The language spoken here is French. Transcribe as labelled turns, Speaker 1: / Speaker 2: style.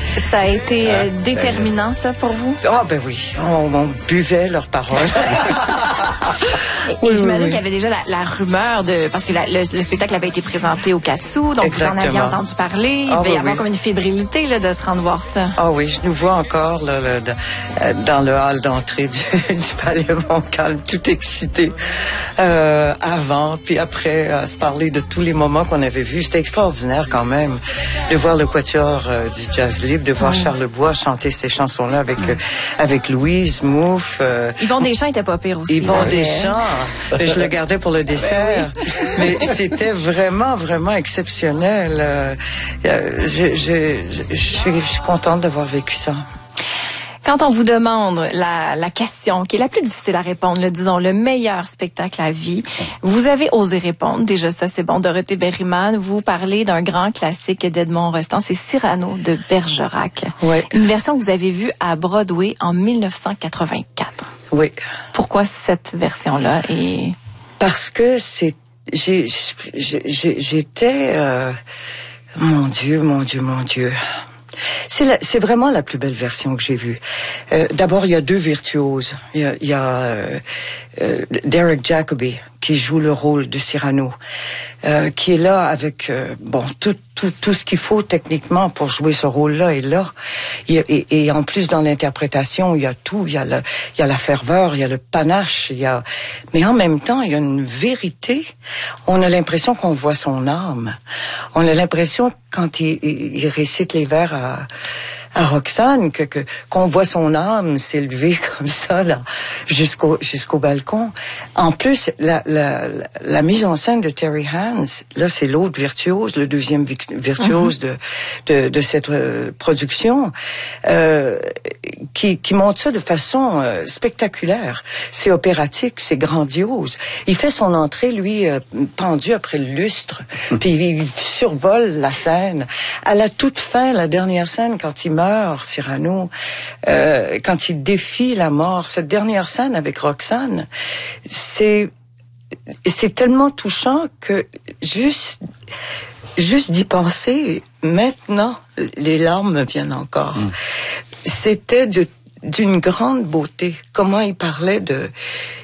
Speaker 1: Ça a été déterminant, ça, pour vous?
Speaker 2: Ah, ben oui. On buvait leurs paroles.
Speaker 1: Et j'imagine qu'il y avait déjà la rumeur parce que le spectacle avait été présenté au Katsu, donc
Speaker 2: Exactement.
Speaker 1: vous en aviez entendu parler. Il devait y avoir comme une fébrilité là, de se rendre voir ça.
Speaker 2: Ah oui, je nous vois encore là, dans le hall d'entrée du Palais Montcalm, tout excité avant, puis après, à se parler de tous les moments qu'on avait vus. C'était extraordinaire quand même de voir le quatuor du Jazz Libre, de voir Charles Bois chanter ces chansons-là avec Louise, Mouffe.
Speaker 1: Yvon Deschamps était pas pire aussi.
Speaker 2: Yvon Deschamps, je le gardais pour le dessert. Mais c'était vraiment, vraiment exceptionnel. Je suis contente d'avoir vécu ça.
Speaker 1: Quand on vous demande la question qui est la plus difficile à répondre, disons le meilleur spectacle à vie, vous avez osé répondre. Déjà ça, c'est bon. Dorothée Berryman, vous parlez d'un grand classique d'Edmond Rostand, c'est Cyrano de Bergerac.
Speaker 2: Oui.
Speaker 1: Une version que vous avez vue à Broadway en 1984.
Speaker 2: Oui.
Speaker 1: Pourquoi cette version-là?
Speaker 2: Parce que j'étais... Mon Dieu. C'est vraiment la plus belle version que j'ai vue. D'abord, il y a deux virtuoses. Il y a Derek Jacobi qui joue le rôle de Cyrano, qui est là avec tout ce qu'il faut techniquement pour jouer ce rôle-là est là. Et en plus dans l'interprétation, il y a tout. Il y a la ferveur, il y a le panache, mais en même temps, il y a une vérité. On a l'impression qu'on voit son âme. On a l'impression quand il récite les vers à Roxane qu'on voit son âme s'élever comme ça là jusqu'au balcon. En plus la mise en scène de Terry Hands, là c'est l'autre virtuose, le deuxième virtuose de cette production qui montre ça de façon spectaculaire. C'est opératique, c'est grandiose. Il fait son entrée lui pendu après le lustre, puis il survole la scène. À la toute fin, la dernière scène quand il meurt, Cyrano, quand il défie la mort, cette dernière scène avec Roxane, c'est tellement touchant que juste d'y penser, maintenant, les larmes me viennent encore. C'était d'une grande beauté. Comment il parlait